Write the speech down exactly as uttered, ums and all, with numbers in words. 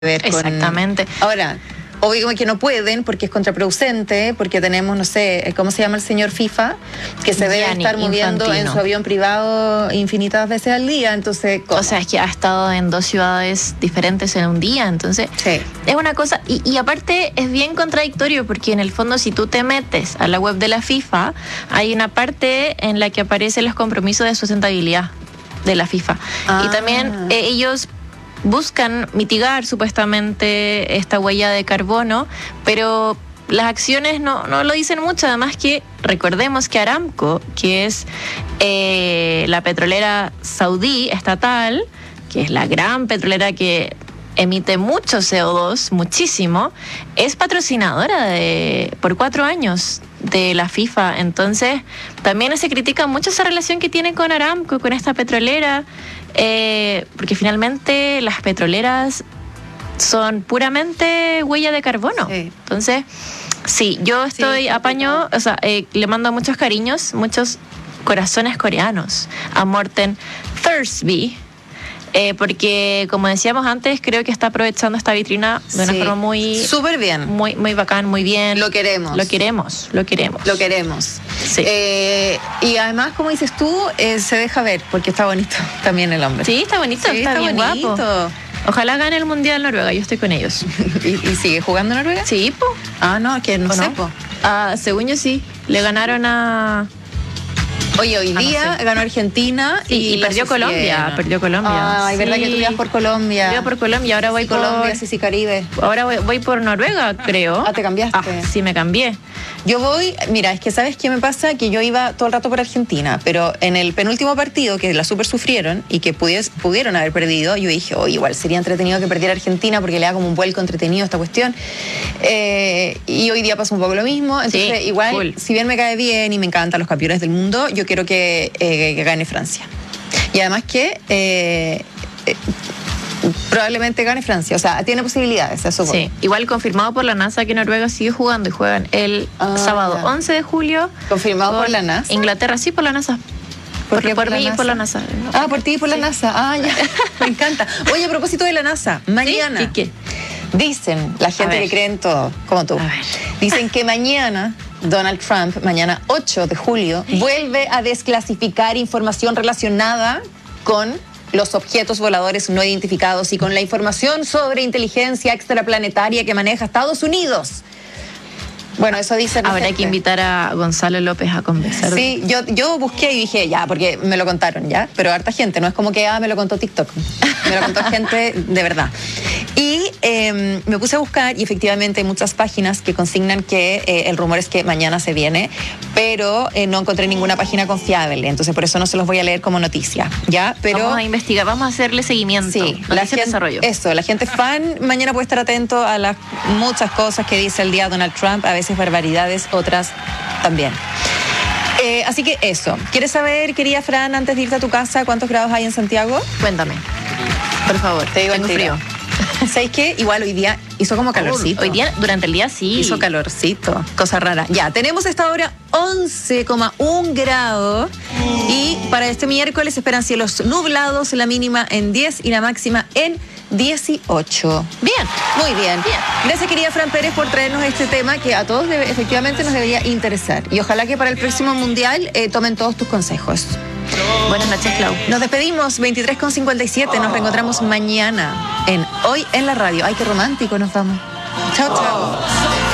ver con... Exactamente. Ahora, obvio que no pueden porque es contraproducente, porque tenemos, no sé, ¿cómo se llama el señor FIFA? Que se debe Gianni estar moviendo Infantino. en su avión privado infinitas veces al día, entonces... ¿cómo? O sea, es que ha estado en dos ciudades diferentes en un día, entonces Sí. es una cosa, y, y aparte es bien contradictorio porque en el fondo si tú te metes a la web de la FIFA, hay una parte en la que aparecen los compromisos de sustentabilidad de la FIFA. Ah. Y también eh, ellos buscan mitigar supuestamente esta huella de carbono, pero las acciones no, no lo dicen mucho. Además que recordemos que Aramco, que es eh, la petrolera saudí estatal, que es la gran petrolera que emite mucho C O dos, muchísimo, es patrocinadora de, por cuatro años de la FIFA. Entonces también se critica mucho esa relación que tiene con Aramco, con esta petrolera, eh, porque finalmente las petroleras son puramente huella de carbono. Sí. Entonces, sí, yo estoy Sí, apaño, o sea, eh, le mando muchos cariños, muchos corazones coreanos a Morten Thursby. Eh, porque, como decíamos antes, creo que está aprovechando esta vitrina de una Sí. forma muy, Súper bien. muy, muy bacán, muy bien. Lo queremos. Lo queremos, lo queremos. Lo queremos. Sí. Eh, y además, como dices tú, eh, se deja ver, porque está bonito también el hombre. Sí, está bonito, Sí, está, bien bonito. guapo. Ojalá gane el Mundial Noruega, yo estoy con ellos. ¿Y, y sigue jugando Noruega? Sí, po. Ah, no, que no ¿O sé, no? po. Ah, según yo sí. Le ganaron a... Oye, hoy Ah, no día sé. ganó Argentina Sí, y la perdió sufrieron. Colombia, perdió Colombia. Ay, verdad Sí. que tú ibas por Colombia. Yo por Colombia, ahora voy Sí, por... Colombia, sí, sí, Caribe. Ahora voy, voy por Noruega, creo. Ah, ¿te cambiaste? Ah, sí, me cambié. Yo voy, mira, es que ¿sabes qué me pasa? Que yo iba todo el rato por Argentina, pero en el penúltimo partido, que la super sufrieron y que pudies, pudieron haber perdido, yo dije, oh, igual sería entretenido que perdiera Argentina porque le da como un vuelco entretenido a esta cuestión. Eh, y hoy día pasa un poco lo mismo. Entonces, Sí, igual, full. si bien me cae bien y me encantan los campeones del mundo, yo quiero que, eh, que gane Francia. Y además que... eh, eh, probablemente gane Francia, o sea, tiene posibilidades, eso voy. Sí, igual confirmado por la NASA que Noruega sigue jugando y juegan el Ah, sábado ya. once de julio. ¿Confirmado por con la NASA? Inglaterra, sí, por la NASA. ¿Por Por, qué por por la mí y NASA? por la NASA. No, Ah, por ti y por la sí. NASA. Ah, ya. Me encanta. Oye, a propósito de la NASA, mañana. ¿Sí? ¿Qué, qué? Dicen, la gente ver. que cree en todo, como tú. A ver. Dicen que mañana Donald Trump, mañana ocho de julio, vuelve a desclasificar información relacionada con los objetos voladores no identificados y con la información sobre inteligencia extraplanetaria que maneja Estados Unidos. Bueno, eso dicen. la Habrá gente. que invitar a Gonzalo López a conversar. Sí, yo, yo busqué y dije, ya, porque me lo contaron, ya, pero harta gente, no es como que, ah, me lo contó TikTok, me lo contó gente de verdad. Y eh, me puse a buscar y efectivamente hay muchas páginas que consignan que eh, el rumor es que mañana se viene, pero eh, no encontré ninguna página confiable, entonces por eso no se los voy a leer como noticia, ¿ya? Pero... Vamos a investigar, vamos a hacerle seguimiento. Sí, la la gente, desarrollo. eso, la gente fan mañana puede estar atento a las muchas cosas que dice el día Donald Trump, a veces barbaridades, otras también. Eh, así que eso. ¿Quieres saber, querida Fran, antes de irte a tu casa, cuántos grados hay en Santiago? Cuéntame, por favor. Te digo tengo el tiro. frío. ¿Sabes qué? Igual hoy día hizo como calorcito. Hoy día, durante el día sí. Hizo calorcito, cosa rara. Ya, tenemos esta hora once coma uno grados y para este miércoles esperan cielos nublados, la mínima en diez y la máxima en dieciocho. Bien. Muy bien. Bien. Gracias, querida Fran Pérez, por traernos este tema que a todos debe- efectivamente nos debería interesar. Y ojalá que para el próximo mundial eh, tomen todos tus consejos. Buenas noches, Clau. Nos despedimos, veintitrés con cincuenta y siete. Nos reencontramos mañana en Hoy en la Radio. Ay, qué romántico nos vamos. Chao, chao.